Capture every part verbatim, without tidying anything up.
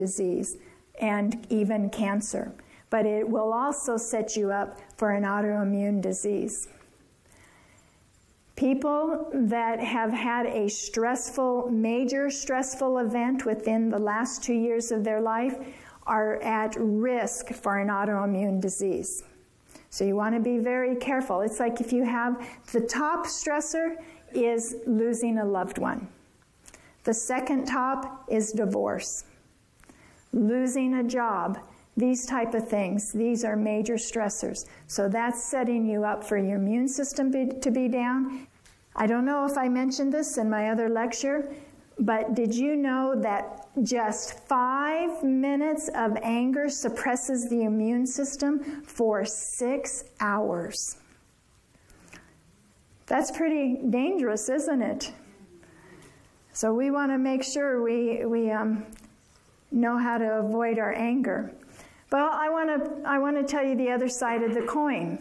disease and even cancer. But it will also set you up for an autoimmune disease. People that have had a stressful, major stressful event within the last two years of their life are at risk for an autoimmune disease. So you want to be very careful. It's like if you have the top stressor is losing a loved one. The second top is divorce, losing a job, these type of things. These are major stressors. So that's setting you up for your immune system be, to be down. I don't know if I mentioned this in my other lecture, but did you know that just five minutes of anger suppresses the immune system for six hours? That's pretty dangerous, isn't it? So we want to make sure we, we um, know how to avoid our anger. But I want to I want to tell you the other side of the coin.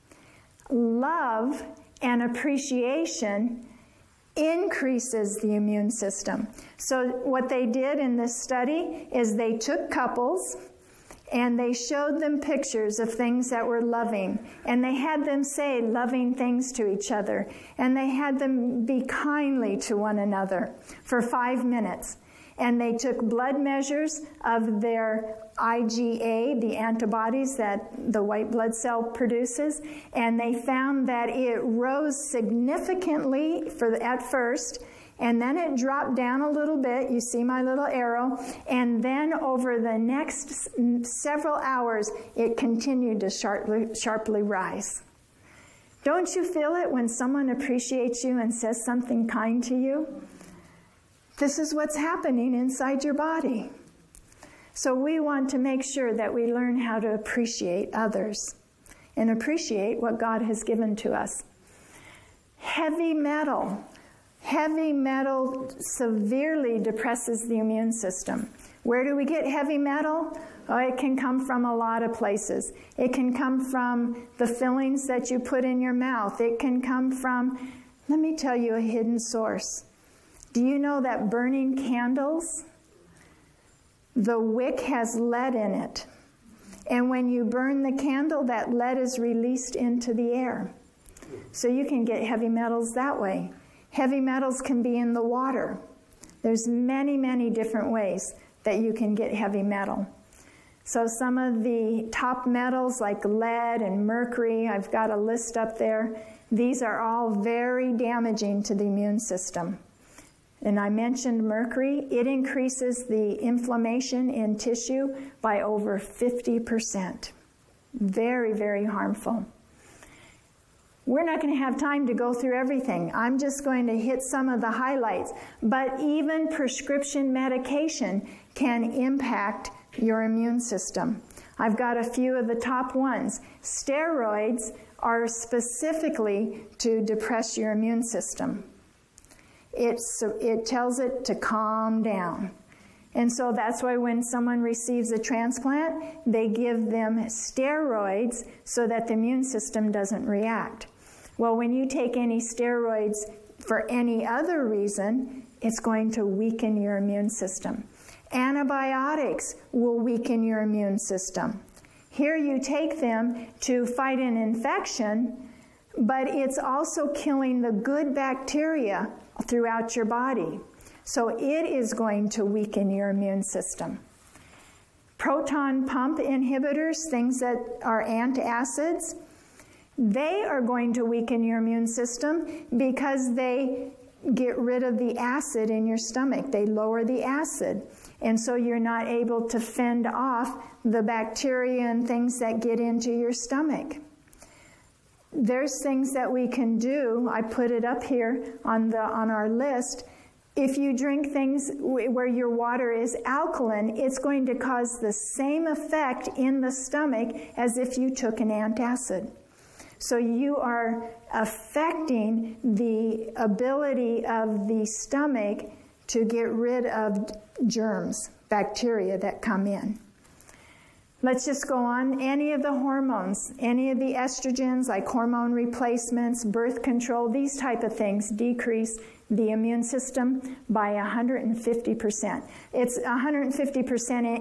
Love and appreciation increases the immune system. So what they did in this study is they took couples and they showed them pictures of things that were loving, and they had them say loving things to each other, and they had them be kindly to one another for five minutes. And they took blood measures of their I G A, the antibodies that the white blood cell produces, and they found that it rose significantly for the, at first, and then it dropped down a little bit. You see my little arrow. And then over the next several hours, it continued to sharply, sharply rise. Don't you feel it when someone appreciates you and says something kind to you? This is what's happening inside your body. So we want to make sure that we learn how to appreciate others and appreciate what God has given to us. Heavy metal. Heavy metal severely depresses the immune system. Where do we get heavy metal? Oh, it can come from a lot of places. It can come from the fillings that you put in your mouth. It can come from, let me tell you a hidden source. Do you know that burning candles, the wick has lead in it? And when you burn the candle, that lead is released into the air. So you can get heavy metals that way. Heavy metals can be in the water. There's many, many different ways that you can get heavy metal. So some of the top metals like lead and mercury, I've got a list up there. These are all very damaging to the immune system. And I mentioned mercury. It increases the inflammation in tissue by over fifty percent. Very, very harmful. We're not going to have time to go through everything. I'm just going to hit some of the highlights. But even prescription medication can impact your immune system. I've got a few of the top ones. Steroids are specifically to depress your immune system. It's, it tells it to calm down. And so that's why when someone receives a transplant, they give them steroids so that the immune system doesn't react. Well, when you take any steroids for any other reason, it's going to weaken your immune system. Antibiotics will weaken your immune system. Here you take them to fight an infection, but it's also killing the good bacteria throughout your body. So it is going to weaken your immune system. Proton pump inhibitors, things that are antacids, they are going to weaken your immune system because they get rid of the acid in your stomach. They lower the acid. And so you're not able to fend off the bacteria and things that get into your stomach. There's things that we can do. I put it up here on the on our list. If you drink things where your water is alkaline, it's going to cause the same effect in the stomach as if you took an antacid. So you are affecting the ability of the stomach to get rid of germs, bacteria that come in. Let's just go on. Any of the hormones, any of the estrogens, like hormone replacements, birth control, these type of things decrease the immune system by one hundred fifty percent. It's one hundred fifty percent